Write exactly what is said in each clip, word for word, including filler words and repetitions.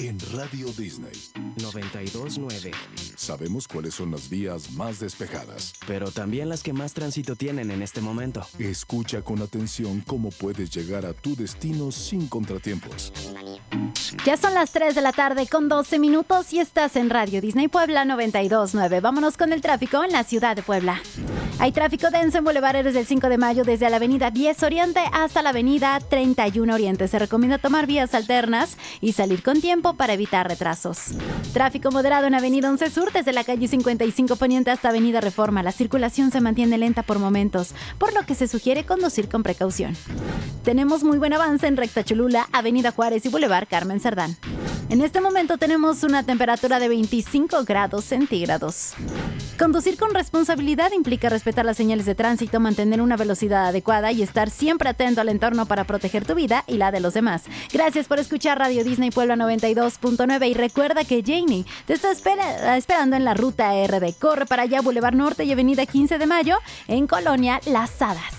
En Radio Disney noventa y dos nueve. sabemos cuáles son las vías más despejadas, Pero también las que más tránsito tienen en este momento. escucha con atención cómo puedes llegar a tu destino sin contratiempos. Ya son las tres de la tarde con doce minutos y estás en Radio Disney Puebla noventa y dos nueve. Vámonos con el tráfico en la ciudad de Puebla. Hay tráfico denso en bulevares del cinco de mayo desde la avenida diez Oriente hasta la avenida treinta y uno Oriente. Se recomienda tomar vías alternas y salir con tiempo para evitar retrasos. Tráfico moderado en avenida once Sur desde la calle cincuenta y cinco Poniente hasta avenida Reforma. La circulación se mantiene lenta por momentos, por lo que se sugiere conducir con precaución. Tenemos muy buen avance en recta Cholula, avenida Juárez y Boulevard Carmen Cerdán. En este momento tenemos una temperatura de veinticinco grados centígrados. Conducir con responsabilidad implica respetar las señales de tránsito, mantener una velocidad adecuada y estar siempre atento al entorno para proteger tu vida y la de los demás. Gracias por escuchar Radio Disney Puebla noventa y dos punto nueve y recuerda que Janie te está espera- esperando en la ruta R D. Corre para allá, Boulevard Norte y avenida quince de mayo en Colonia Las Hadas.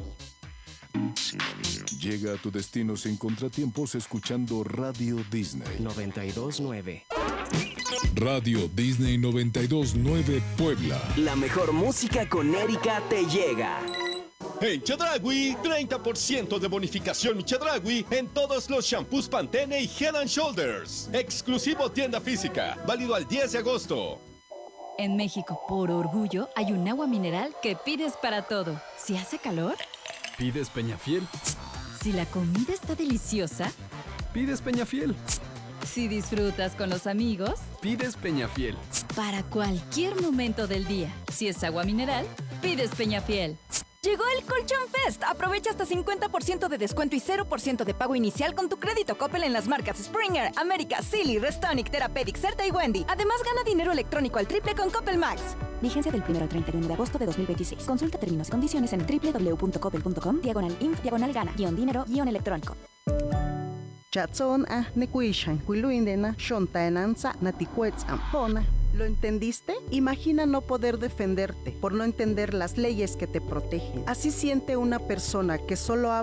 Llega a tu destino sin contratiempos escuchando Radio Disney. noventa y dos nueve. Radio Disney noventa y dos nueve Puebla. La mejor música con Erika te llega. En Chedraui, treinta por ciento de bonificación Chedraui en todos los shampoos Pantene y Head and Shoulders. Exclusivo tienda física, válido al diez de agosto. En México, por orgullo, hay un agua mineral que pides para todo. Si hace calor, ¿Pides Peñafiel? si la comida está deliciosa, ¿Pides Peñafiel? si disfrutas con los amigos, ¿Pides Peñafiel? para cualquier momento del día. Si es agua mineral, pides Peñafiel. Llegó el Colchón Fest. Aprovecha hasta cincuenta por ciento de descuento y cero por ciento de pago inicial con tu crédito Coppel en las marcas Springer, América, Silly, Restonic, Therapeutic, Certa y Wendy. Además, gana dinero electrónico al triple con Coppel Max. Vigencia del primero al treinta y uno de agosto de dos mil veintiséis. Consulta términos y condiciones en doble u doble u doble u punto coppel punto com, diagonal inf, diagonal gana, guión dinero, guión electrónico. Chatson a nekuishan, kuiluindena, shontaenanza, naticuetz ampona. ¿Lo entendiste? Imagina no poder defenderte por no entender las leyes que te protegen. Así siente una persona que solo habla